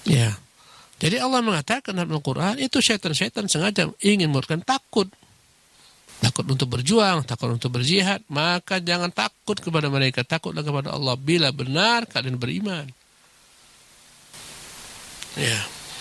Ya. Jadi Allah mengatakan dalam Al-Quran itu syaitan-syaitan sengaja ingin membuatkan takut. Takut untuk berjuang, takut untuk berjihad. Maka jangan takut kepada mereka, takutlah kepada Allah bila benar kalian beriman. Ya.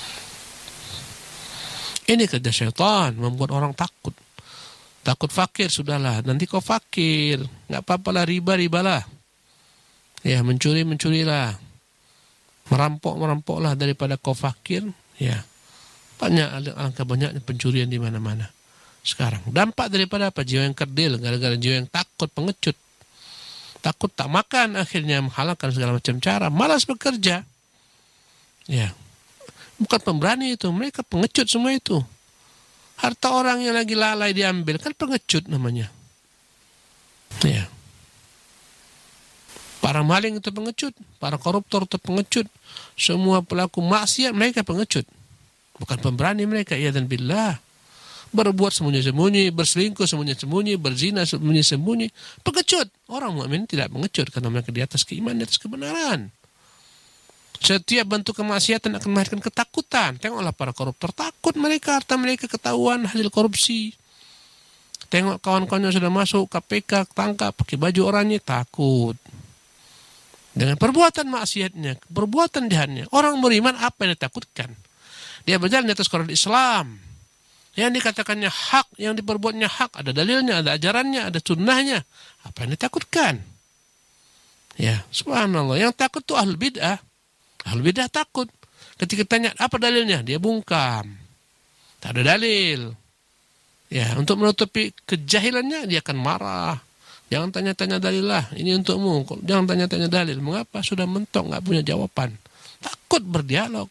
Ini kerja syaitan, membuat orang takut. Takut fakir, sudahlah. Nanti kau fakir, nggak apa-apalah, ribalah. Ya, mencurilah. Merampoklah daripada kau fakir. Ya. Alangkah banyaknya pencurian di mana-mana sekarang. Dampak daripada apa? Jiwa yang kerdil, gara-gara jiwa yang takut, pengecut. Takut tak makan, akhirnya menghalalkan segala macam cara, malas bekerja. Ya. Bukan pemberani itu, mereka pengecut semua itu. Harta orang yang lagi lalai diambil, kan pengecut namanya. Ya. Para maling itu pengecut, para koruptor itu pengecut, semua pelaku maksiat mereka pengecut. Bukan pemberani mereka, ya dan billah. Berbuat sembunyi-sembunyi, berselingkuh sembunyi-sembunyi, berzina sembunyi-sembunyi, pengecut. Orang mukmin tidak pengecut karena mereka di atas keimanan, di atas kebenaran. Setiap bentuk kemaksiatan akan melahirkan ketakutan. Tengoklah para koruptor, takut mereka, harta mereka ketahuan hasil korupsi. Tengok kawan-kawannya sudah masuk KPK, tangkap pakai baju oranye, takut. Dengan perbuatan maksiatnya, perbuatan jahatnya, orang beriman apa yang ditakutkan? Dia berjalan di atas koridor Islam. Yang dikatakannya hak, yang diperbuatnya hak, ada dalilnya, ada ajarannya, ada sunnahnya. Apa yang ditakutkan? Ya, subhanallah. Yang takut tuh ahlul bid'ah. Ahlul bid'ah takut. Ketika tanya, apa dalilnya? Dia bungkam. Tak ada dalil. Ya, untuk menutupi kejahilannya, dia akan marah. Jangan tanya-tanya dalil lah. Ini untukmu. Jangan tanya-tanya dalil. Mengapa? Sudah mentok, nggak punya jawaban. Takut berdialog.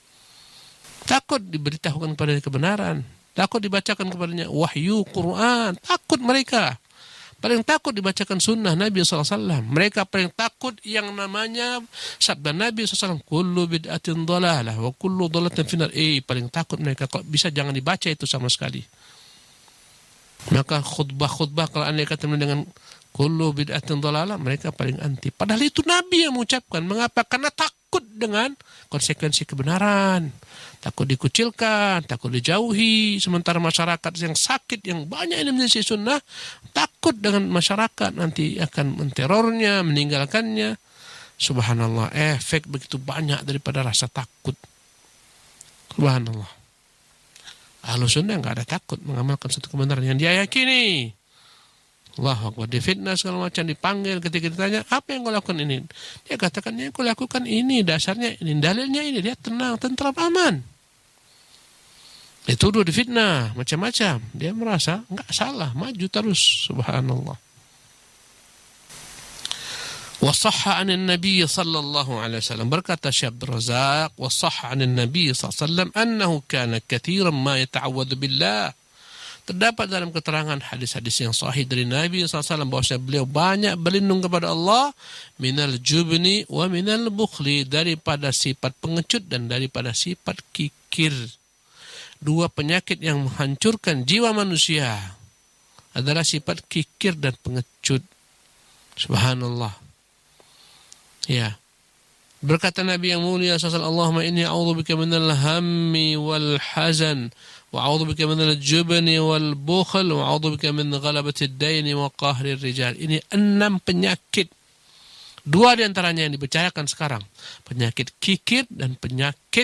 Takut diberitahukan kepada kebenaran. Takut dibacakan kepadanya wahyu Quran. Takut mereka. Paling takut dibacakan sunnah Nabi SAW. Mereka paling takut yang namanya sabda Nabi SAW. Kullu bid'atin dhalalah wa kullu dhalalatin finnar. Paling takut mereka. Kalau bisa jangan dibaca itu sama sekali. Maka khutbah kalau anda katakan dengan kullu bid'atin dhalalah, mereka paling anti. Padahal itu Nabi yang mengucapkan. Mengapa? Karena takut dengan konsekuensi kebenaran. Takut dikucilkan, takut dijauhi. Sementara masyarakat yang sakit, yang banyak ini menjadi sunnah, takut dengan masyarakat nanti akan menterornya, meninggalkannya. Subhanallah, efek begitu banyak daripada rasa takut. Subhanallah. Ahlus sunnah nggak ada takut mengamalkan satu kebenaran yang dia yakini. Allahu Akbar, difitnah segala macam, dipanggil ketika ditanya, apa yang kau lakukan ini? Dia katakan, yang kau lakukan ini, dasarnya ini, dalilnya ini. Dia tenang, tentram, aman. Dituduh, difitnah, macam-macam. Dia merasa enggak salah, maju terus. Subhanallah. Wasahha 'anil Nabi sallallahu alaihi wasallam, berkata Syekh Abdul Razak, wasahha 'anil Nabi sallallahu alaihi wasallam annahu kana katsiran ma yata'awwadzu billah. Terdapat dalam keterangan hadis-hadis yang sahih dari Nabi SAW bahwa beliau banyak berlindung kepada Allah minal jubni wa minal bukhli, daripada sifat pengecut dan daripada sifat kikir. Dua penyakit yang menghancurkan jiwa manusia adalah sifat kikir dan pengecut. Subhanallah. Ya. Berkata Nabi yang mulia SAW, Allahumma inni a'udzubika minal hammi wal hazan wa a'udzubika minal jubni wal bukhl wa a'udzubika min ghalabatid daini wa qahrir rijal. Ini 6 penyakit. 2 di antaranya yang dibicarakan sekarang. Penyakit kikir dan penyakit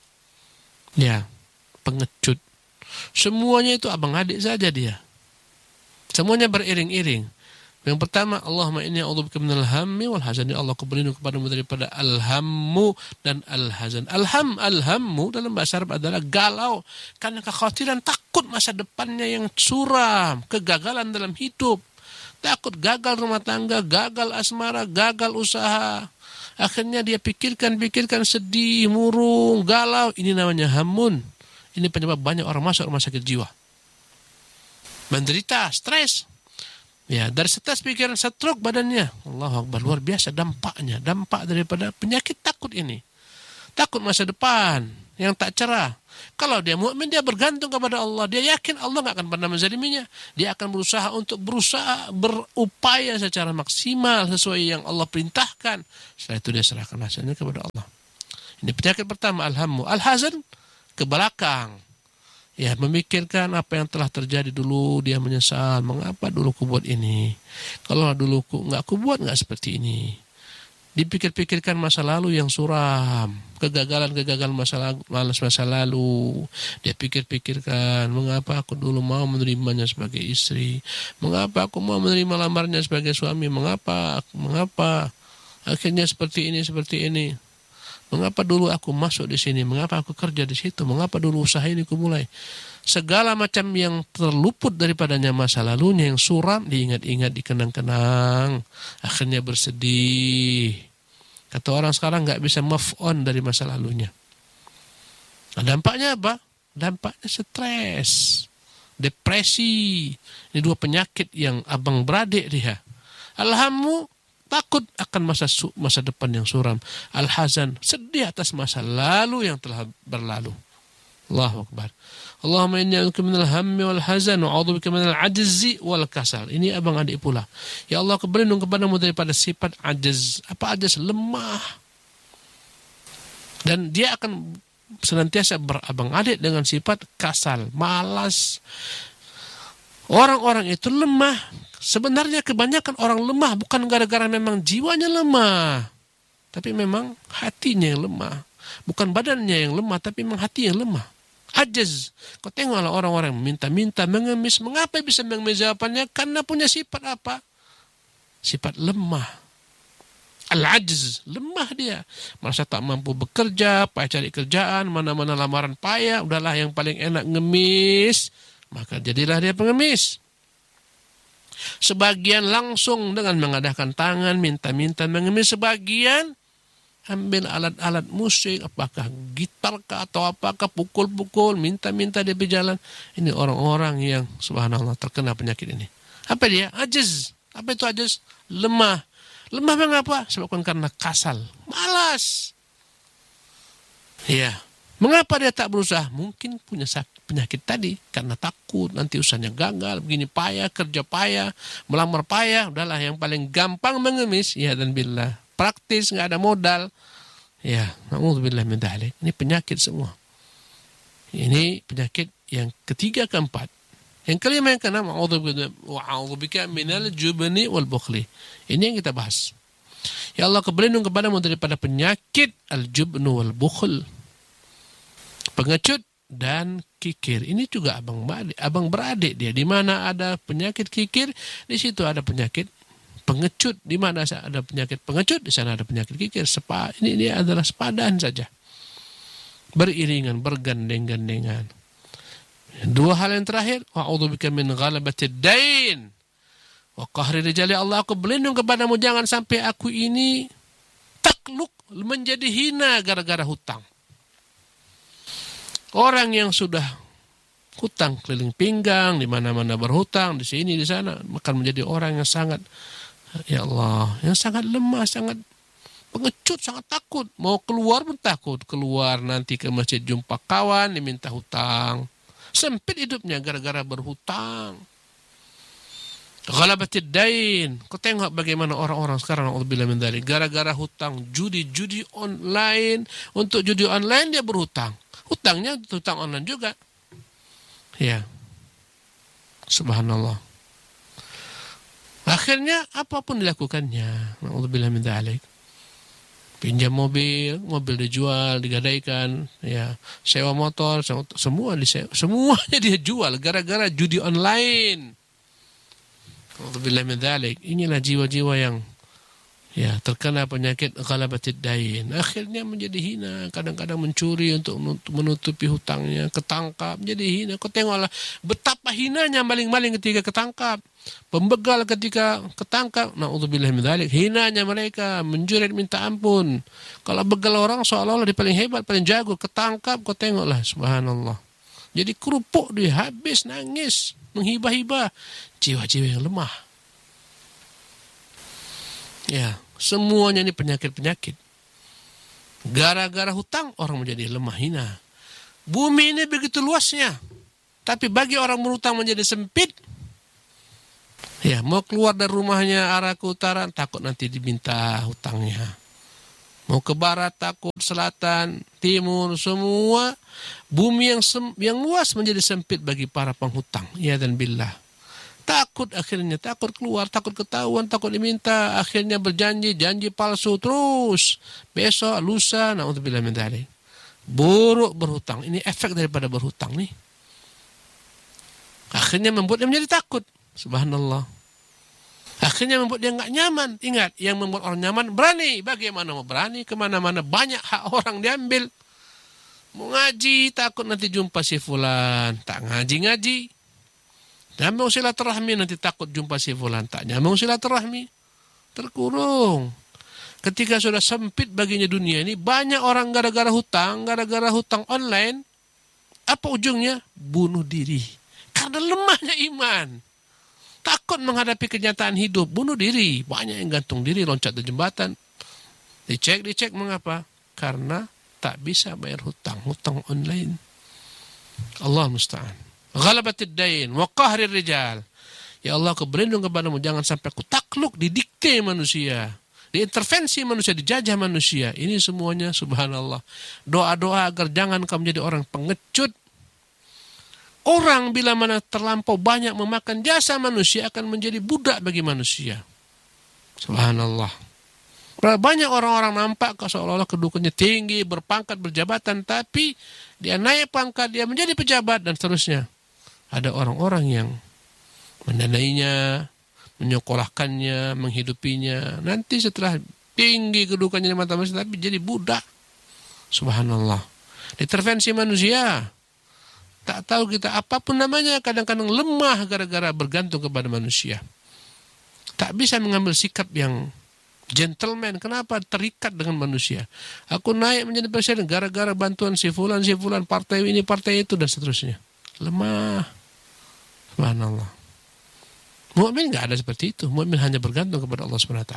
pengecut. Semuanya itu abang adik saja dia. Semuanya beriring-iring. Yang pertama, Allahumma inni a'udzubika minal hammi wal hazan. Ya Allah, aku berlindung kepadamu daripada al-hammu dan al-hazan. Al-hammu dalam bahasa Arab adalah galau, karena kekhawatiran, takut masa depannya yang suram, kegagalan dalam hidup. Takut gagal rumah tangga, gagal asmara, gagal usaha. Akhirnya dia pikirkan, sedih, murung, galau. Ini namanya hammun. Ini penyebab banyak orang masuk rumah sakit jiwa. Menderita, stres. Ya, dari stres pikiran, stroke badannya. Allahu Akbar, luar biasa dampaknya. Dampak daripada penyakit takut ini. Takut masa depan yang tak cerah. Kalau dia mukmin, dia bergantung kepada Allah. Dia yakin Allah nggak akan pernah menzaliminya. Dia akan berupaya secara maksimal sesuai yang Allah perintahkan. Setelah itu dia serahkan hasilnya kepada Allah. Ini penyakit pertama, al-hammu. Al-hazan, ke belakang. Ya, memikirkan apa yang telah terjadi dulu, dia menyesal. Mengapa dulu ku buat ini? Kalau dulu nggak ku buat nggak seperti ini. Dipikir-pikirkan masa lalu yang suram, kegagalan-kegagalan masa lalu. Dia pikir-pikirkan, mengapa aku dulu mau menerimanya sebagai istri? Mengapa aku mau menerima lamarnya sebagai suami? Mengapa? Akhirnya seperti ini. Mengapa dulu aku masuk di sini? Mengapa aku kerja di situ? Mengapa dulu usaha ini aku mulai? Segala macam yang terluput daripadanya masa lalunya yang suram diingat-ingat, dikenang-kenang. Akhirnya bersedih. Kata orang sekarang nggak bisa move on dari masa lalunya. Nah, dampaknya apa? Dampaknya stres, depresi. Ini dua penyakit yang abang beradik dia. Alhamdulillah, takut akan masa depan yang suram. Al-hazan, sedih atas masa lalu yang telah berlalu. Allahu Akbar. Allahumma inni a'udzubika minal hammi wal hazan wa a'udzubika minal ajzi wal kasal. Ini abang adik pula. Ya Allah, aku berlindung kepadamu daripada sifat ajz. Apa ajz? Lemah. Dan dia akan senantiasa berabang adik dengan sifat kasal, malas. Orang-orang itu lemah. Sebenarnya kebanyakan orang lemah bukan gara-gara memang jiwanya lemah, tapi memang hatinya yang lemah. Bukan badannya yang lemah, tapi memang hati yang lemah. Ajaz. Kau tengoklah orang-orang minta-minta, mengemis. Mengapa bisa mengemis? Jawabannya karena punya sifat apa? Sifat lemah. Al-ajz. Lemah dia. Merasa tak mampu bekerja, payah cari kerjaan, mana-mana lamaran payah. Udahlah yang paling enak ngemis. Maka jadilah dia pengemis. Sebagian langsung dengan mengadakan tangan, minta-minta mengemis. Sebagian ambil alat-alat musik, apakah gitar atau apakah, pukul-pukul, minta-minta dia berjalan. Ini orang-orang yang subhanallah terkena penyakit ini. Apa dia? Ajiz. Apa itu ajiz? Lemah. Lemah mengapa? Sebabkan karena kasal, malas. Ya. Mengapa dia tak berusaha? Mungkin punya penyakit tadi. Karena takut nanti usahanya gagal. Begini payah, kerja payah, melamar payah. Udahlah yang paling gampang mengemis. Ya dan billah. Praktis, nggak ada modal. Ya, na'udzubillah min dzalik. Ini penyakit semua. Ini penyakit yang ketiga, keempat. Yang kelima, yang keenam, wa'udzubika minal jubni wal bukhli. Ini yang kita bahas. Ya Allah, berlindung kepadamu daripada penyakit al-jubnu wal bukhl. Pengecut dan kikir. Ini juga abang beradik dia. Di mana ada penyakit kikir, di situ ada penyakit pengecut. Di mana ada penyakit pengecut, di sana ada penyakit kikir. Ini adalah sepadan saja. Beriringan, bergandeng-gandengan. Dua hal yang terakhir, wa'udzubika min ghalabatid dain wa qahri rijali. Allah, aku berlindung kepadamu jangan sampai aku ini takluk, menjadi hina gara-gara hutang. Orang yang sudah hutang keliling pinggang, di mana-mana berhutang, di sini, di sana, akan menjadi orang yang sangat, ya Allah, yang sangat lemah, sangat pengecut, sangat takut. Mau keluar pun takut. Keluar nanti ke masjid jumpa kawan, diminta hutang. Sempit hidupnya gara-gara berhutang. Ghalabatid dain. Kau tengok bagaimana orang-orang sekarang, na'udzubillah min dzalik, gara-gara hutang, judi online. Untuk judi online dia berhutang. Hutangnya hutang online juga. Ya. Subhanallah. Akhirnya apapun dilakukannya. Na'udzubillah min dzalik. Pinjam mobil dijual, digadaikan, ya. Sewa motor, semua disewa. Semuanya dia jual gara-gara judi online. Na'udzubillah min dzalik. Inilah jiwa-jiwa yang ya terkena penyakit ghalabatid dain. Akhirnya menjadi hina, kadang-kadang mencuri untuk menutupi hutangnya, ketangkap, menjadi hina. Kau tengoklah betapa hinanya maling-maling ketika ketangkap, pembegal ketika ketangkap. Na'udzubillah min dzalik. Hinanya mereka, menjerit minta ampun. Kalau begal orang seolah-olah dia paling hebat, paling jago, ketangkap, kau tengoklah, subhanallah. Jadi kerupuk dia, habis nangis, menghibah-hibah. Jiwa-jiwa yang lemah. Ya, semuanya ini penyakit-penyakit. Gara-gara hutang orang menjadi lemah hina. Bumi ini begitu luasnya, tapi bagi orang berhutang menjadi sempit. Ya, mau keluar dari rumahnya arah ke utara takut nanti diminta hutangnya. Mau ke barat takut, selatan, timur, semua bumi yang luas menjadi sempit bagi para penghutang. Ya dan billah. Takut akhirnya, takut keluar, takut ketahuan, takut diminta, akhirnya berjanji, janji palsu terus. Besok, lusa, na'udzubillah min dzalik. Buruk berhutang. Ini efek daripada berhutang nih. Akhirnya membuat dia menjadi takut. Subhanallah. Akhirnya membuat dia nggak nyaman. Ingat, yang membuat orang nyaman berani. Bagaimana mau berani? Kemana-mana banyak hak orang diambil. Mau ngaji, takut nanti jumpa si fulan. Tak ngaji-ngaji. Nyambung silaturahmi, nanti takut jumpa si fulan. Tak nyambung silaturahmi. Terkurung. Ketika sudah sempit baginya dunia ini, banyak orang gara-gara hutang online. Apa ujungnya? Bunuh diri. Karena lemahnya iman. Takut menghadapi kenyataan hidup, bunuh diri. Banyak yang gantung diri, loncat dari jembatan. Dicek, mengapa? Karena tak bisa bayar hutang online. Allah musta'an. Ghalabatid dain, wa qahrir rijal. Ya Allah, aku berlindung kepadamu, jangan sampai aku takluk, didikte manusia. Diintervensi manusia, dijajah manusia. Ini semuanya subhanallah. Doa-doa agar jangan kau menjadi orang pengecut. Orang bila mana terlampau banyak memakan jasa manusia akan menjadi budak bagi manusia. Subhanallah. Banyak orang-orang nampak seolah-olah kedudukannya tinggi, berpangkat, berjabatan, tapi dia naik pangkat, dia menjadi pejabat dan seterusnya. Ada orang-orang yang mendanainya, menyekolahkannya, menghidupinya. Nanti setelah tinggi kedudukannya di mata manusia, tapi jadi budak. Subhanallah. Intervensi manusia. Tak tahu kita apapun namanya, kadang-kadang lemah gara-gara bergantung kepada manusia. Tak bisa mengambil sikap yang gentleman. Kenapa? Terikat dengan manusia. Aku naik menjadi presiden gara-gara bantuan si fulan, partai ini, partai itu, dan seterusnya. Lemah. Subhanallah. Mu'min enggak ada seperti itu. Mu'min hanya bergantung kepada Allah SWT.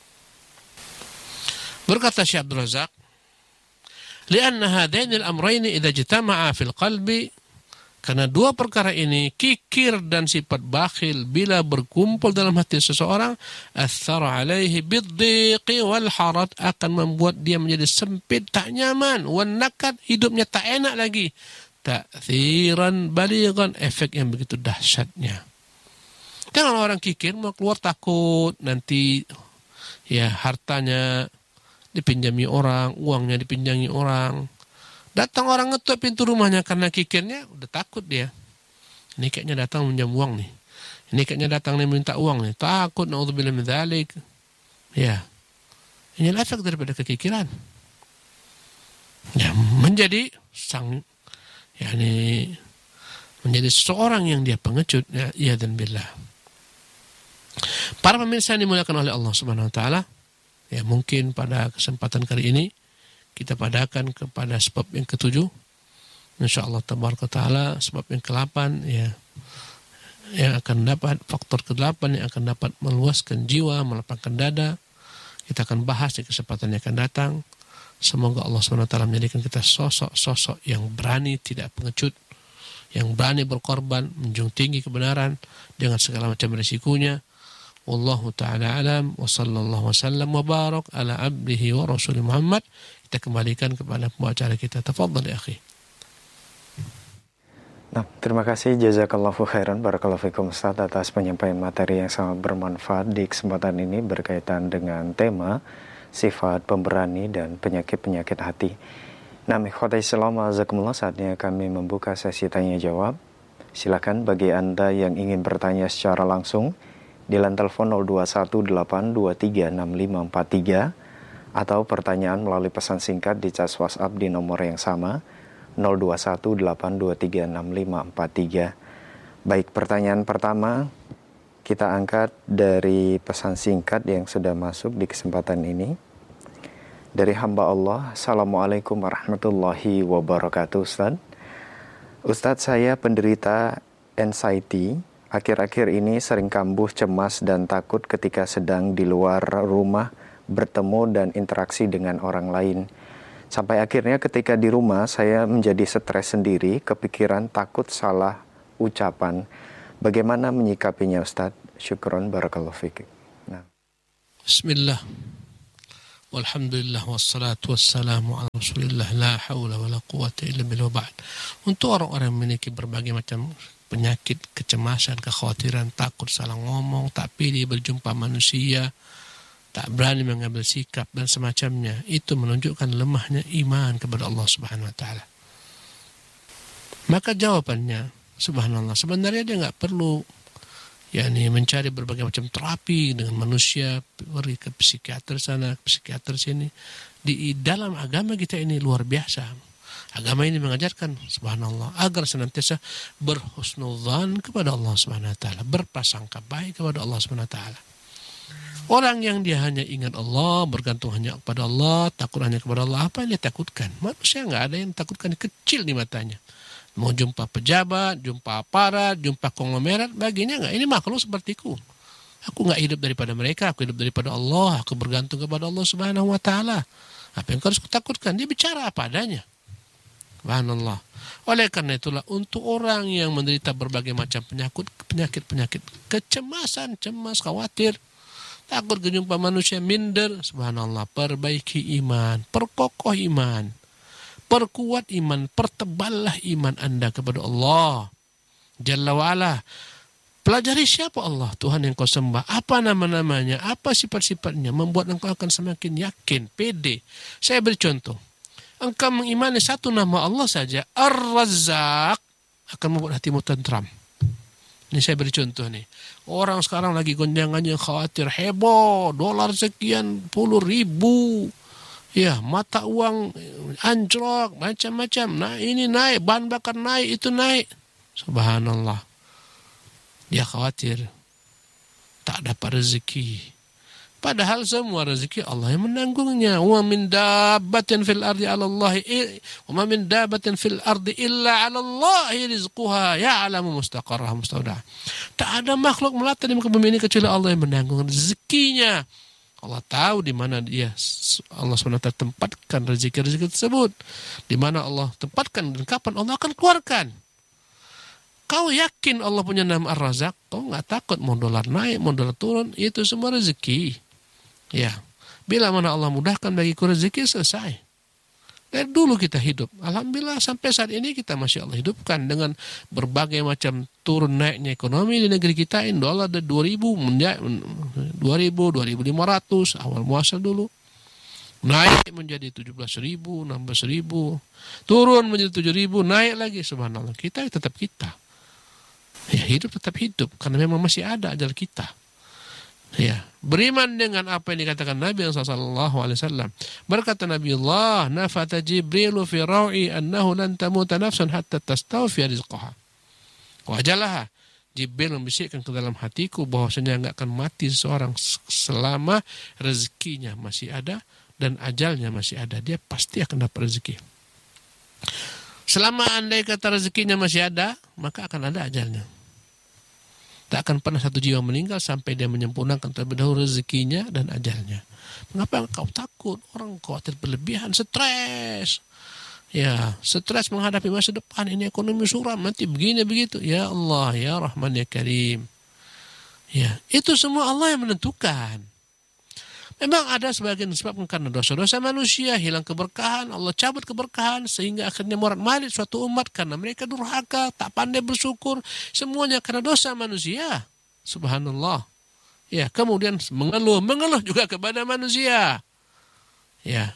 Berkata Syekh Abdul Razak, "Lianna hadaini al-amrayni idza ijtama'a fil qalbi." Karena dua perkara ini, kikir dan sifat bakhil, bila berkumpul dalam hati seseorang, athara alaihi biddiqi wal harat, akan membuat dia menjadi sempit, tak nyaman, wan nakat, hidupnya tak enak lagi. Ta'thiran balighan, efek yang begitu dahsyatnya. Jangan orang kikir, mau keluar takut, nanti ya hartanya dipinjami orang, uangnya dipinjami orang. Datang orang ngetuk pintu rumahnya karena kikirnya, udah takut dia. Ini kayaknya datang minjam uang nih. Ini kayaknya datang nih minta uang nih. Takut, na'udzubillah min dzalik. Ya. Ini efek daripada kekikiran. Ya, menjadi menjadi seseorang yang dia pengecut, ya dan billah. Para pemirsa yang dimuliakan oleh Allah Subhanahu wa taala, ya mungkin pada kesempatan kali ini kita padakan kepada sebab yang ketujuh, insyaallah tabaraka taala, sebab yang ke-8 ya, yang akan dapat, faktor ke-8 yang akan dapat meluaskan jiwa, melapangkan dada. Kita akan bahas di kesempatan yang akan datang. Semoga Allah SWT menjadikan kita sosok-sosok yang berani, tidak pengecut, yang berani berkorban, menjunjung tinggi kebenaran dengan segala macam risikonya. Wallahu ta'ala alam, wa sallallahu wasallam wa barak ala abdihi wa rasuli Muhammad. Kita kembalikan kepada pembicara kita. Tafadhal ya akhi. Nah, terima kasih jazakallahu khairan barakallahu fikum Ustaz atas penyampaian materi yang sangat bermanfaat di kesempatan ini berkaitan dengan tema sifat pemberani dan penyakit-penyakit hati. Nah, ikhwatai Islam azakumullah, saatnya kami membuka sesi tanya jawab. Silakan bagi Anda yang ingin bertanya secara langsung di line telepon 0218236543 atau pertanyaan melalui pesan singkat di chat WhatsApp di nomor yang sama 0218236543. Baik, pertanyaan pertama kita angkat dari pesan singkat yang sudah masuk di kesempatan ini. Dari hamba Allah, Assalamualaikum warahmatullahi wabarakatuh. Ustadz, saya penderita anxiety. Akhir-akhir ini sering kambuh, cemas, dan takut ketika sedang di luar rumah, bertemu dan interaksi dengan orang lain. Sampai akhirnya ketika di rumah saya menjadi stres sendiri, kepikiran, takut salah ucapan. Bagaimana menyikapinya Ustadz? Syukron barakallahu fiik. Nah. Bismillah. Walhamdulillah wassalatu wassalamu ala Rasulillah la haula wala quwata illa billah ba'd. Untuk orang-orang yang memiliki berbagai macam penyakit, kecemasan, kekhawatiran, takut salah ngomong, tak pilih berjumpa manusia, tak berani mengambil sikap dan semacamnya, itu menunjukkan lemahnya iman kepada Allah Subhanahu wa taala. Maka jawabannya, subhanallah, sebenarnya dia enggak perlu mencari berbagai macam terapi dengan manusia, pergi ke psikiater sana, ke psikiater sini. Di dalam agama kita ini luar biasa. Agama ini mengajarkan, subhanallah, agar senantiasa berhusnudzan kepada Allah Subhanahu wa taala, berprasangka baik kepada Allah Subhanahu wa taala. Orang yang dia hanya ingat Allah, bergantung hanya kepada Allah, takut hanya kepada Allah, apa yang dia takutkan? Manusia enggak ada yang takutkan, kecil di matanya. Mau jumpa pejabat, jumpa aparat, jumpa konglomerat, baginya enggak. Ini makhluk sepertiku. Aku enggak hidup daripada mereka, aku hidup daripada Allah, aku bergantung kepada Allah Subhanahu wa taala. Apa yang harus kutakutkan? Dia bicara apa adanya. Subhanallah. Oleh karena itulah, untuk orang yang menderita berbagai macam penyakit, kecemasan, cemas, khawatir, takut jumpa manusia, minder, subhanallah, perbaiki iman, perkokoh iman. Perkuat iman, perteballah iman Anda kepada Allah Jalla wa'ala. Pelajari siapa Allah, Tuhan yang kau sembah, apa nama-namanya, apa sifat-sifatnya, membuat engkau akan semakin yakin, pede. Saya beri contoh. Engkau mengimani satu nama Allah saja, Ar-Razzaq, akan membuat hatimu tentram. Ini saya beri contoh nih. Orang sekarang lagi gonjangannya khawatir, heboh, dolar sekian puluh ribu. Ya, mata uang anjlok, macam-macam. Nah, ini naik, bahan bakar naik, itu naik. Subhanallah. Dia khawatir tak dapat rezeki. Padahal semua rezeki Allah yang menanggungnya. Wa min dabbatin fil ardi 'ala Allah, wa ma min dabbatin fil ardi illa 'ala Allah rizquha ya'lamu mustaqarraha mustawda'aha. Tak ada makhluk melata di muka bumi ini kecuali Allah yang menanggung rezekinya. Allah tahu di mana Allah SWT tempatkan rezeki-rezeki tersebut. Di mana Allah tempatkan dan kapan Allah akan keluarkan. Kau yakin Allah punya nama Ar-Razzaq, kau nggak takut mau dolar naik, mau dolar turun, itu semua rezeki. Ya, bila mana Allah mudahkan bagiku rezeki, selesai. Dari dulu kita hidup, alhamdulillah sampai saat ini kita masih Allah hidupkan dengan berbagai macam turun naiknya ekonomi di negeri kita. Ini dolar ada 2.000, 2.500 awal muasal dulu. Naik menjadi 17.000, 16.000, turun menjadi 7.000, naik lagi, subhanallah. Kita tetap kita. Ya, hidup tetap hidup karena memang masih ada ajal kita. Ya, beriman dengan apa yang dikatakan Nabi sallallahu alaihi wasallam. Berkata Nabi Allah, nafata Jibrilu fi ra'i annahu lan tamuta nafsun hatta tastawfi rizqaha. Wajalah Jibril membisikkan ke dalam hatiku bahwasanya enggak akan mati seseorang selama rezekinya masih ada dan ajalnya masih ada. Dia pasti akan dapat rezeki. Selama andai kata rezekinya masih ada, maka akan ada ajalnya. Tak akan pernah satu jiwa meninggal sampai dia menyempurnakan terlebih dahulu rezekinya dan ajalnya. Mengapa engkau takut? Orang khawatir berlebihan, stres. Ya, stres menghadapi masa depan. Ini ekonomi suram, nanti begini begitu. Ya Allah, ya Rahman, ya Karim. Ya, itu semua Allah yang menentukan. Memang ada sebagian disebabkan karena dosa-dosa manusia, hilang keberkahan, Allah cabut keberkahan, sehingga akhirnya morat-marit suatu umat karena mereka durhaka, tak pandai bersyukur, semuanya karena dosa manusia. Subhanallah. Ya, kemudian mengeluh juga kepada manusia. Ya.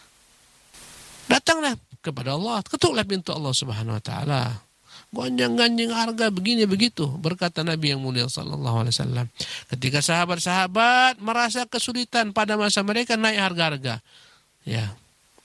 Datanglah kepada Allah, ketuklah pintu Allah Subhanahu wa taala. Gonjang-ganjing harga begini begitu, berkata Nabi yang mulia sallallahu alaihi wasallam. Ketika sahabat-sahabat merasa kesulitan pada masa mereka naik harga-harga. Ya.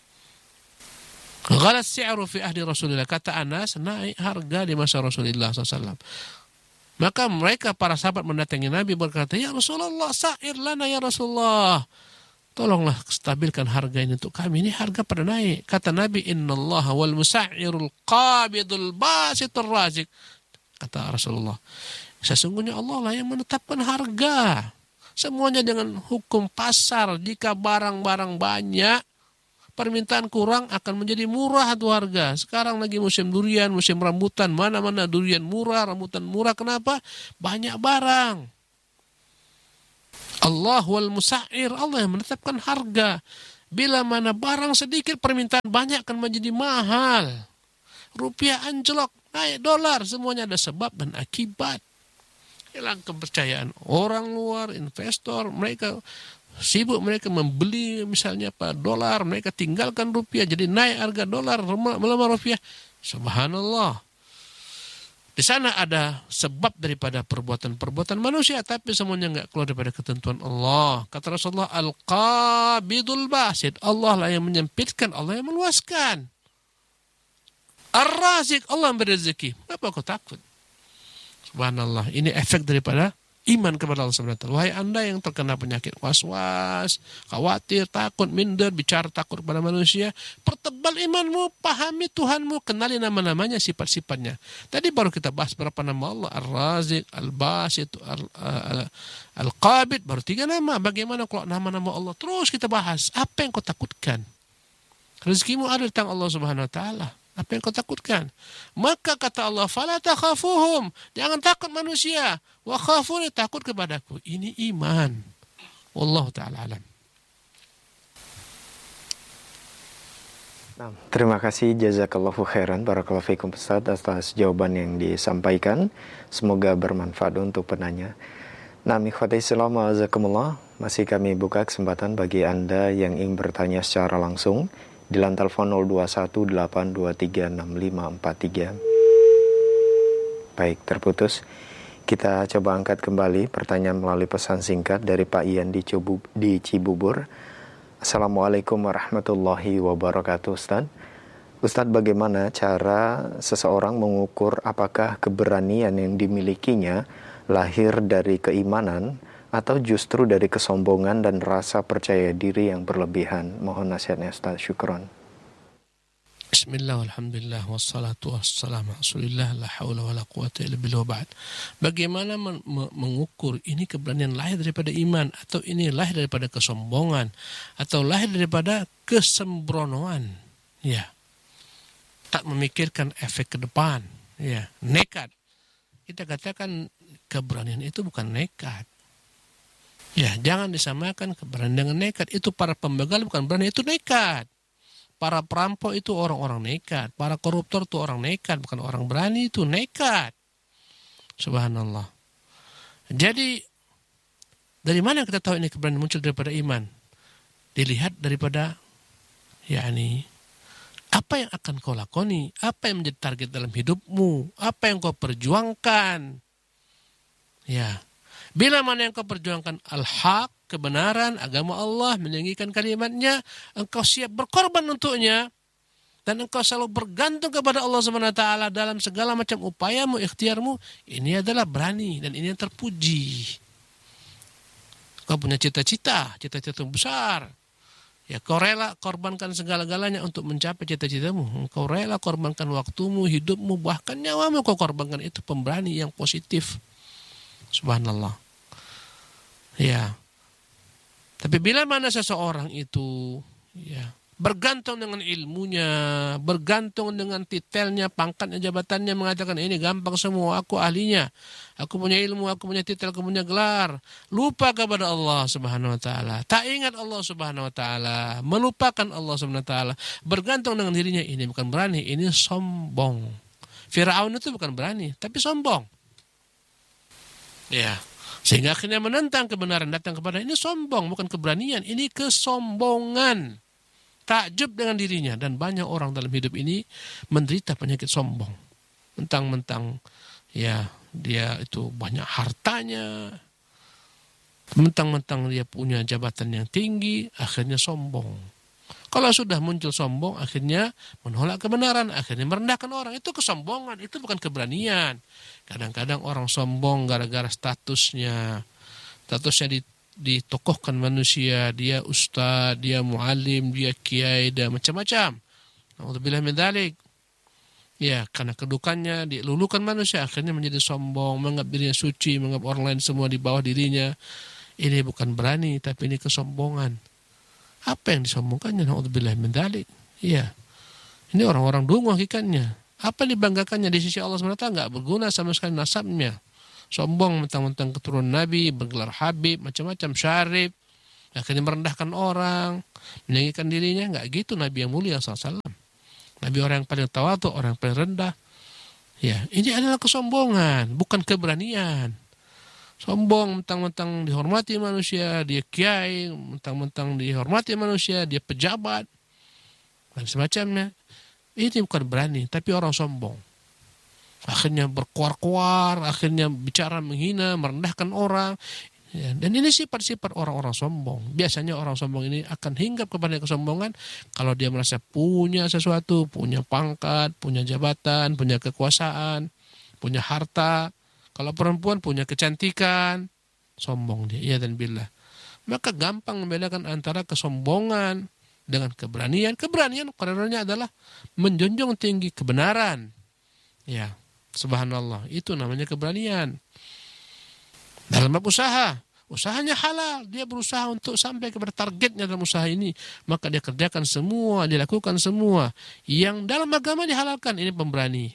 Ghalat si'ru fi ahdi Rasulillah, kata Anas, naik harga di masa Rasulullah sallallahu alaihi wasallam. Maka mereka para sahabat mendatangi Nabi berkata, "Ya Rasulullah, sa'ir lana ya Rasulullah. Tolonglah stabilkan harga ini untuk kami. Ini harga pada naik." Kata Nabi, "Innallaha wal musa'irul qabidul basitur razik." Kata Rasulullah, sesungguhnya Allah lah yang menetapkan harga. Semuanya dengan hukum pasar. Jika barang-barang banyak, permintaan kurang akan menjadi murah itu harga. Sekarang lagi musim durian, musim rambutan. Mana-mana durian murah, rambutan murah. Kenapa? Banyak barang. Allah wal musa'ir, Allah yang menetapkan harga. Bila mana barang sedikit permintaan banyak akan menjadi mahal. Rupiah anjlok, naik dolar, semuanya ada sebab dan akibat. Hilang kepercayaan orang luar, investor, mereka sibuk mereka membeli misalnya dolar, mereka tinggalkan rupiah, jadi naik harga dolar, melemah rupiah. Subhanallah. Di sana ada sebab daripada perbuatan-perbuatan manusia, tapi semuanya enggak keluar daripada ketentuan Allah. Kata Rasulullah, Al-Qabidul Basid, Allah lah yang menyempitkan, Allah yang meluaskan. Ar-Razik, Allah yang beri rezeki. Kenapa kau takut? Subhanallah, ini efek daripada iman kepada Allah SWT. Wahai anda yang terkena penyakit was-was, khawatir, takut, minder, bicara takut kepada manusia, pertebal imanmu, pahami Tuhanmu, kenali nama-namanya, sifat-sifatnya. Tadi baru kita bahas berapa nama Allah, Ar-Razik, Al-Basit, Al-Qabid, baru 3 nama. Bagaimana kalau nama-nama Allah? Terus kita bahas, apa yang kau takutkan? Rezekimu ada di tangan Allah Subhanahu Wa Taala. Apa yang kau takutkan? Maka kata Allah, fala takhafuhum, jangan takut manusia, wa khafuni, takut kepadaku. Ini iman. Wallahu ta'ala alam. Nah, terima kasih, jazakallahu khairan, barakallahu fikum Ustaz, atas jawaban yang disampaikan. Semoga bermanfaat untuk penanya. Nah, ikhwati Islam, jazakumullah, masih kami buka kesempatan bagi Anda yang ingin bertanya secara langsung di line telepon 0218236543. Baik, terputus. Kita coba angkat kembali pertanyaan melalui pesan singkat dari Pak Ian di Cibubur. Assalamualaikum warahmatullahi wabarakatuh, Ustaz. Ustaz, bagaimana cara seseorang mengukur apakah keberanian yang dimilikinya lahir dari keimanan atau justru dari kesombongan dan rasa percaya diri yang berlebihan? Mohon nasihatnya, Ustaz. Syukron. Bismillah, alhamdulillah, wassalatu wassalamu ala Rasulillah, la haula wala quwata illa billah, ba'd. Bagaimana mengukur ini keberanian lahir daripada iman, atau ini lahir daripada kesombongan, atau lahir daripada kesembronoan? Ya. Tak memikirkan efek ke depan. Ya, nekat. Kita katakan keberanian itu bukan nekat. Ya, jangan disamakan keberanian dengan nekat. Itu para pembegal bukan berani, itu nekat. Para perampok itu orang-orang nekat. Para koruptor itu orang nekat, bukan orang berani, itu nekat. Subhanallah. Jadi, dari mana kita tahu ini keberanian muncul daripada iman? Dilihat daripada, apa yang akan kau lakoni? Apa yang menjadi target dalam hidupmu? Apa yang kau perjuangkan? Ya. Bila mana yang kau perjuangkan al-haq, kebenaran, agama Allah, meninggikan kalimatnya, engkau siap berkorban untuknya, dan engkau selalu bergantung kepada Allah SWT dalam segala macam upayamu, ikhtiarmu, ini adalah berani, dan ini yang terpuji. Kau punya cita-cita besar. Ya, kau rela korbankan segala-galanya untuk mencapai cita-citamu. Kau rela korbankan waktumu, hidupmu, bahkan nyawamu kau korbankan. Itu pemberani yang positif. Subhanallah. Ya. Tapi bila mana seseorang itu bergantung dengan ilmunya, bergantung dengan titelnya, pangkatnya, jabatannya, mengatakan ini gampang semua, aku ahlinya, aku punya ilmu, aku punya titel, aku punya gelar, lupa kepada Allah Subhanahu Wa Taala, tak ingat Allah Subhanahu Wa Taala, melupakan Allah Subhanahu Wa Taala, bergantung dengan dirinya, ini bukan berani, ini sombong. Firaun itu bukan berani, tapi sombong. Ya. Sehingga akhirnya menentang kebenaran datang kepada, ini sombong, bukan keberanian, ini kesombongan. Takjub dengan dirinya, dan banyak orang dalam hidup ini menderita penyakit sombong. Mentang-mentang dia itu banyak hartanya, mentang-mentang dia punya jabatan yang tinggi, akhirnya sombong. Kalau sudah muncul sombong, akhirnya menolak kebenaran, akhirnya merendahkan orang. Itu kesombongan, itu bukan keberanian. Kadang-kadang orang sombong gara-gara statusnya ditokohkan manusia, dia ustaz, dia muallim, dia kiai, dia macam-macam. Alhamdulillah min dzalik. Ya, karena kedudukannya dilulukan manusia, akhirnya menjadi sombong, menganggap dirinya suci, menganggap orang lain semua di bawah dirinya. Ini bukan berani, tapi ini kesombongan. Apa yang disombongkannya? Alhamdulillah min dzalik. Ya. Ini orang-orang dungu hakikatnya. Apa yang dibanggakannya di sisi Allah SWT? Enggak berguna sama sekali nasabnya. sombong mentang-mentang keturunan Nabi, bergelar Habib, macam-macam syarif, akhirnya merendahkan orang, meninggikan dirinya. Enggak gitu Nabi yang mulia SAW. Nabi orang yang paling tawadhu, orang yang paling rendah. Ya, ini adalah kesombongan, bukan keberanian. Sombong mentang-mentang dihormati manusia, dia kiai, mentang-mentang dihormati manusia, dia pejabat, dan semacamnya. Ini bukan berani, tapi orang sombong. Akhirnya berkuar-kuar, akhirnya bicara menghina, merendahkan orang. Ya, dan ini sifat-sifat orang-orang sombong. Biasanya orang sombong ini akan hinggap kepada kesombongan kalau dia merasa punya sesuatu, punya pangkat, punya jabatan, punya kekuasaan, punya harta. Kalau perempuan punya kecantikan, sombong dia. Ya dan billah. Maka gampang membedakan antara kesombongan dengan keberanian. Keberanian kadarnya adalah menjunjung tinggi kebenaran. Ya, subhanallah, itu namanya keberanian. Dalam bab usaha, usahanya halal, dia berusaha untuk sampai kepada targetnya dalam usaha ini, maka dia kerjakan semua, dia lakukan semua yang dalam agama dihalalkan. Ini pemberani.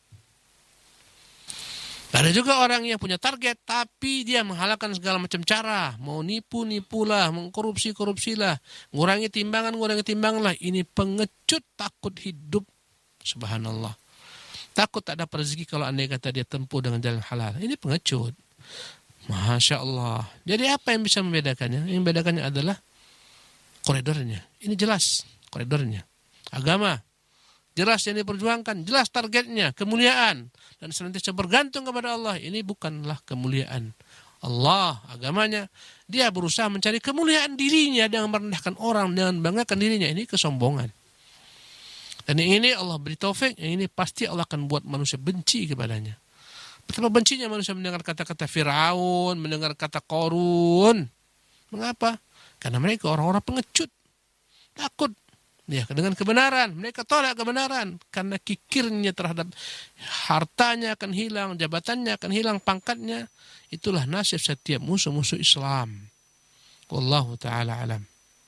Ada juga orang yang punya target tapi dia menghalalkan segala macam cara, mau nipu-nipulah, mengkorupsi-korupsilah, ngurangi timbangan lah. Ini pengecut, takut hidup, subhanallah. Takut tak ada rezeki kalau andai kata dia tempuh dengan jalan halal. Ini pengecut. Masya Allah. Jadi apa yang bisa membedakannya? Yang membedakannya adalah koridornya. Ini jelas koridornya. Agama jelas yang diperjuangkan, jelas targetnya, kemuliaan, dan senantiasa bergantung kepada Allah. Ini bukanlah kemuliaan Allah, agamanya. Dia berusaha mencari kemuliaan dirinya dengan merendahkan orang, dengan banggakan dirinya. Ini kesombongan. Dan yang ini Allah beri taufik, yang ini pasti Allah akan buat manusia benci kepadanya. Betapa bencinya manusia mendengar kata-kata Firaun, mendengar kata Qarun. Mengapa? Karena mereka orang-orang pengecut. Takut ya dengan kebenaran. Mereka tolak kebenaran karena kikirnya terhadap hartanya akan hilang, jabatannya akan hilang, pangkatnya. Itulah nasib setiap musuh-musuh Islam. Wallahu ta'ala alam.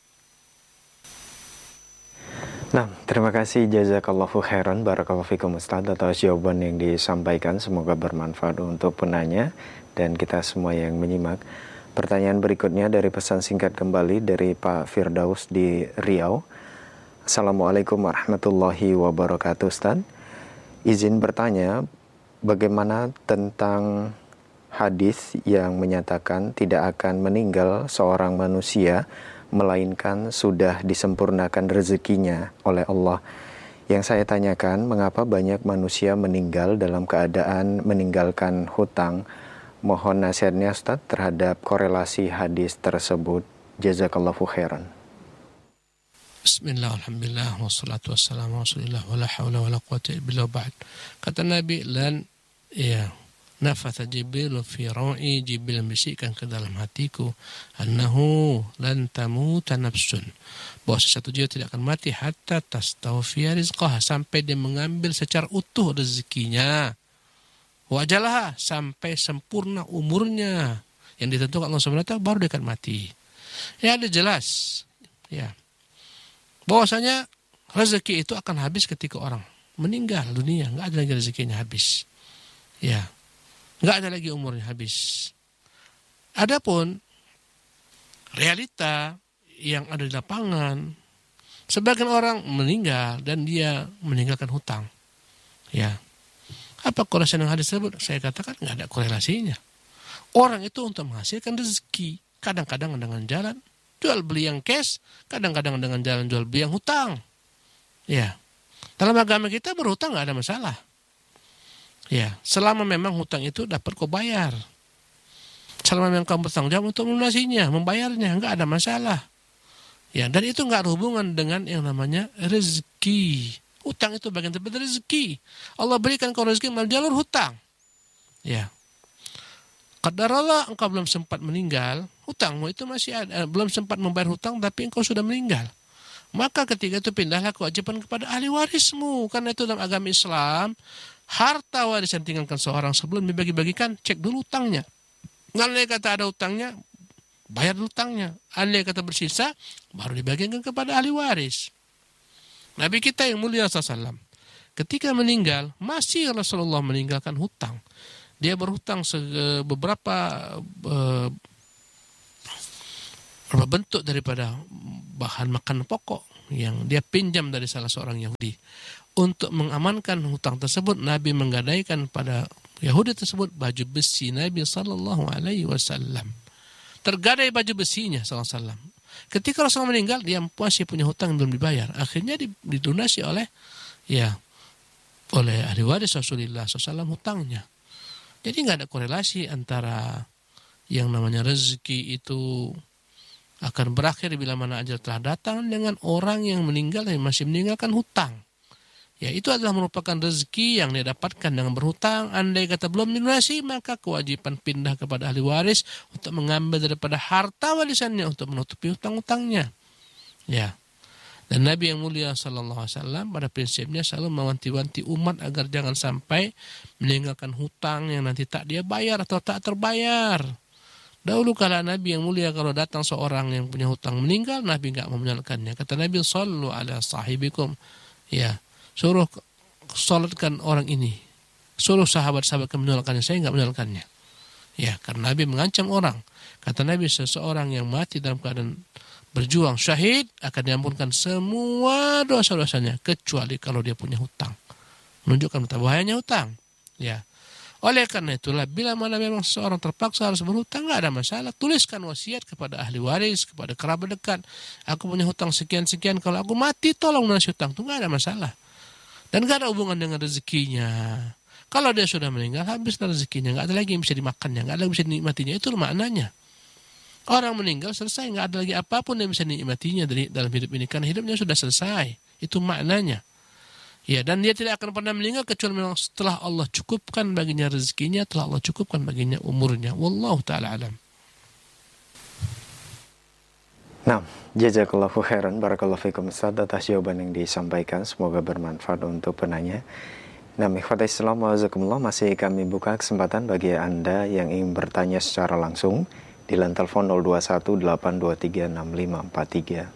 Nah, terima kasih jazakallahu khairan, barakallahu fikum Ustaz atas jawaban yang disampaikan. Semoga bermanfaat untuk penanya dan kita semua yang menyimak. Pertanyaan berikutnya dari pesan singkat kembali dari Pak Firdaus di Riau. Assalamualaikum warahmatullahi wabarakatuh Ustaz. Izin bertanya, bagaimana tentang hadis yang menyatakan tidak akan meninggal seorang manusia melainkan sudah disempurnakan rezekinya oleh Allah. Yang saya tanyakan, mengapa banyak manusia meninggal dalam keadaan meninggalkan hutang? Mohon nasihatnya Ustaz terhadap korelasi hadis tersebut. Jazakallahu khairan. Bismillah, alhamdulillah, wassalatu wassalamu ala rasulillah, wala hawla wala quwwata illa billah ba'd. Kata Nabi, nafatha Jibril fi ra'i, Jibril membisikkan ke dalam hatiku, annahu lan tamuta nafsun, bahwa sesuatu jiwa tidak akan mati hatta tastawfiya rizqaha, sampai dia mengambil secara utuh rezekinya, wa ajalaha, sampai sempurna umurnya yang ditentukan Allah SWT, baru dia akan mati. Ya, ada jelas ya bahwasanya rezeki itu akan habis ketika orang meninggal dunia, enggak ada lagi rezekinya habis. Ya. Enggak ada lagi umurnya habis. Adapun realita yang ada di lapangan, sebagian orang meninggal dan dia meninggalkan hutang. Ya. Apa korelasi dengan hadis tersebut? Saya katakan enggak ada korelasinya. Orang itu untuk menghasilkan rezeki, kadang-kadang dengan jalan jual beli yang cash, kadang-kadang dengan jalan jual beli yang hutang. Ya. Dalam agama kita berhutang enggak ada masalah. Ya, selama memang hutang itu dapat kau bayar. Selama memang kamu bertanggung jawab untuk melunasinya, membayarnya, enggak ada masalah. Ya, dan itu enggak ada hubungan dengan yang namanya rezeki. Hutang itu bagian dari rezeki. Allah berikan kau rezeki melalui jalur hutang. Ya. Qadarallah engkau belum sempat meninggal, hutangmu itu masih ada, belum sempat membayar hutang tapi engkau sudah meninggal. Maka ketika itu pindahlah kewajiban kepada ahli warismu. Karena itu dalam agama Islam, harta waris yang tinggalkan seorang sebelum dibagi-bagikan, cek dulu hutangnya. Andai kata ada hutangnya, bayar dulu hutangnya. Andai kata bersisa, baru dibagikan kepada ahli waris. Nabi kita yang mulia SAW, ketika meninggal, masih Rasulullah meninggalkan hutang. dia berhutang beberapa bentuk daripada bahan makan pokok yang dia pinjam dari salah seorang Yahudi. Untuk mengamankan hutang tersebut, Nabi menggadaikan pada Yahudi tersebut baju besi Nabi sallallahu alaihi wasallam. Tergadai baju besinya sallallahu alaihi wasallam. Ketika Rasulullah meninggal, dia masih punya hutang yang belum dibayar. Akhirnya didonasi oleh ahli waris Rasulullah SAW hutangnya. Jadi nggak ada korelasi antara yang namanya rezeki itu akan berakhir bila mana ajal telah datang dengan orang yang meninggal dan masih meninggalkan hutang. Ya, itu adalah merupakan rezeki yang dia dapatkan dengan berhutang. Andai kata belum dilunasi, maka kewajiban pindah kepada ahli waris untuk mengambil daripada harta warisannya untuk menutupi hutang-hutangnya. Ya. Dan Nabi yang mulia sallallahu alaihi wasallam pada prinsipnya selalu mewanti-wanti umat agar jangan sampai meninggalkan hutang yang nanti tak dia bayar atau tak terbayar. Dahulu kala Nabi yang mulia kalau datang seorang yang punya hutang meninggal, Nabi enggak mau menyalahkannya. Kata Nabi, "Shallu ala sahibikum." Ya. Suruh salatkan orang ini. Suruh sahabat-sahabat menyalakannya. Saya enggak menyalakannya. Ya, karena Nabi mengancam orang. Kata Nabi, seseorang yang mati dalam keadaan berjuang syahid akan diampunkan semua dosa-dosanya kecuali kalau dia punya hutang. Menunjukkan betapa bahayanya hutang. Ya. Oleh karena itulah bila mana memang seseorang terpaksa harus berhutang, enggak ada masalah. Tuliskan wasiat kepada ahli waris, kepada kerabat dekat. Aku punya hutang sekian-sekian, kalau aku mati tolong lunasi hutang. Itu enggak ada masalah. Dan gak ada hubungan dengan rezekinya. Kalau dia sudah meninggal, habislah rezekinya. Gak ada lagi yang bisa dimakannya, gak ada yang bisa dinikmatinya. Itu maknanya. Orang meninggal selesai, gak ada lagi apapun yang bisa dinikmatinya dari dalam hidup ini. Karena hidupnya sudah selesai. Itu maknanya. Ya, dan dia tidak akan pernah meninggal kecuali memang setelah Allah cukupkan baginya rezekinya, telah Allah cukupkan baginya umurnya. Wallahu ta'ala alam. Nah, jazakallahu khairan, barakallahu fikum Ustaz atas jawaban yang disampaikan. Semoga bermanfaat untuk penanya. Nah, ikhwatal Islam wa'azakumullah, masih kami buka kesempatan bagi Anda yang ingin bertanya secara langsung di line telepon 0218236543.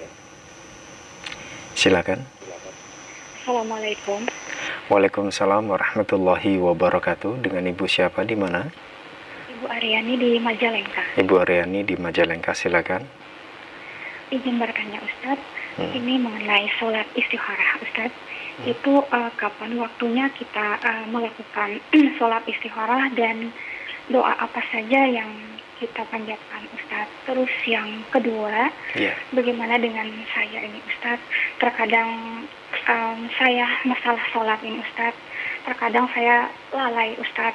Silakan. Assalamualaikum. Waalaikumsalam warahmatullahi wabarakatuh. Dengan Ibu siapa, di mana? Ibu Aryani di Majalengka. Ibu Aryani di Majalengka, silakan. Izin bertanya Ustadz, ini mengenai sholat istikharah Ustadz. Itu kapan waktunya kita melakukan sholat istikharah dan doa apa saja yang kita panjatkan Ustadz. Terus yang kedua, bagaimana dengan saya ini Ustadz? Terkadang saya masalah sholat ini Ustadz, terkadang saya lalai Ustadz.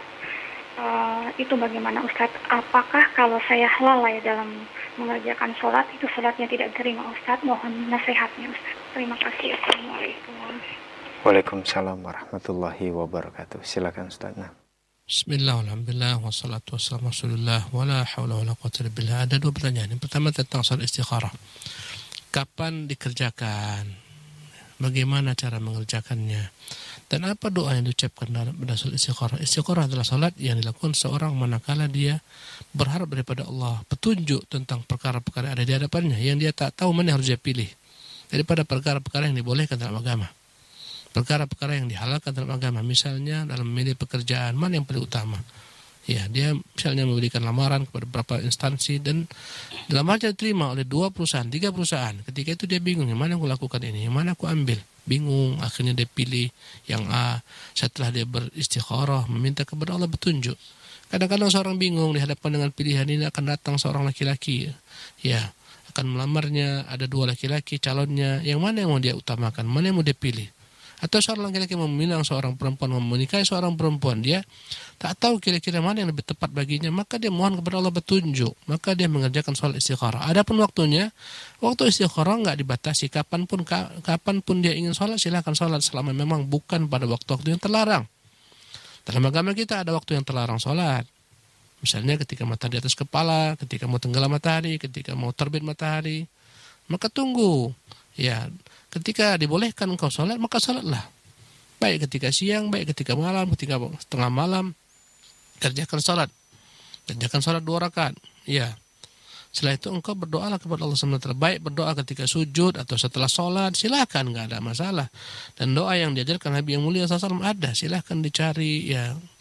Itu bagaimana Ustadz? Apakah kalau saya lalai dalam mengerjakan sholat, itu sholatnya tidak terima Ustadz? Mohon nasihatnya Ustadz. Terima kasih. Assalamualaikum. Waalaikumsalam warahmatullahi wabarakatuh. Silakan Ustadz. Bismillah, alhamdulillah, wassalatu wassalamu rasulullah, wala hawla wala quwwata illa billah. Ada dua pertanyaan. Yang pertama tentang sholat istikharah. Kapan dikerjakan? Bagaimana cara mengerjakannya? Dan apa doa yang diucapkan dalam sholat istikharah? Istikharah adalah sholat yang dilakukan seorang manakala dia berharap daripada Allah petunjuk tentang perkara-perkara yang ada di hadapannya, yang dia tak tahu mana yang harus dia pilih daripada perkara-perkara yang dibolehkan dalam agama, perkara-perkara yang dihalalkan dalam agama. Misalnya dalam memilih pekerjaan, mana yang paling utama? Ya, dia misalnya memberikan lamaran kepada beberapa instansi dan dalam hal diterima oleh 2 perusahaan, 3 perusahaan. Ketika itu dia bingung, yang mana aku lakukan ini, yang mana aku ambil. Bingung, akhirnya dia pilih yang A. Setelah dia beristikharah, meminta kepada Allah petunjuk. Kadang-kadang seorang bingung dihadapkan dengan pilihan ini, akan datang seorang laki-laki. Ya, akan melamarnya, ada 2 laki-laki calonnya. Yang mana yang mau dia utamakan, mana yang mau dia pilih. Atau seorang laki-laki meminang seorang perempuan, menikahi seorang perempuan, dia tak tahu kira-kira mana yang lebih tepat baginya, maka dia mohon kepada Allah petunjuk, maka dia mengerjakan sholat istikharah. Adapun waktunya, waktu istikharah enggak dibatasi, kapanpun dia ingin sholat, silakan sholat selama memang bukan pada waktu-waktu yang terlarang. Dalam agama kita ada waktu yang terlarang sholat. Misalnya ketika matahari di atas kepala, ketika mau tenggelam matahari, ketika mau terbit matahari, maka tunggu. Ya, ketika dibolehkan engkau sholat, maka sholatlah. Baik ketika siang, baik ketika malam, ketika tengah malam, kerjakan sholat. Kerjakan sholat 2 rakaat. Ya. Setelah itu engkau berdoalah kepada Allah SWT. Baik berdoa ketika sujud atau setelah sholat, silakan, nggak ada masalah. Dan doa yang diajarkan Nabi yang mulia SAW ada, silakan dicari ya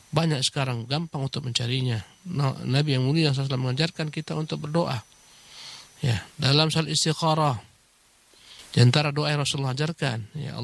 Banyak sekarang, gampang untuk mencarinya. Nabi yang mulia SAW mengajarkan kita untuk berdoa. Ya, dalam salat istikharah, di antara doa yang Rasulullah ajarkan, ya